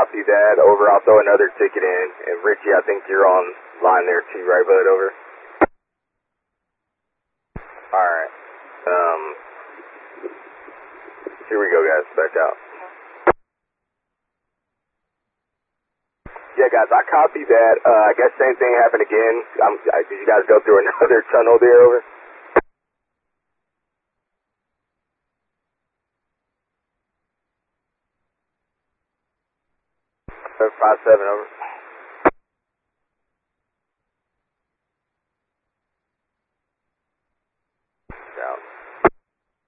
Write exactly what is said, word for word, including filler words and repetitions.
copy that. Over, I'll throw another ticket in. And Richie, I think you're on line there too, right, bud? Over. Alright. Um, here we go, guys. Back out. Yeah, guys, I copied that. Uh, I guess same thing happened again. I'm, I, did you guys go through another tunnel there, over? five seven, over.